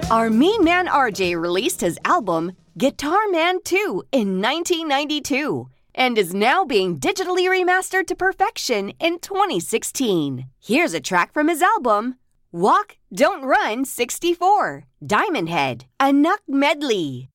Our main man RJ released his album Guitar Man 2 in 1992 and is now being digitally remastered to perfection in 2016. Here's a track from his album, Walk, Don't Run 64, Diamond Head, a Nuck Medley.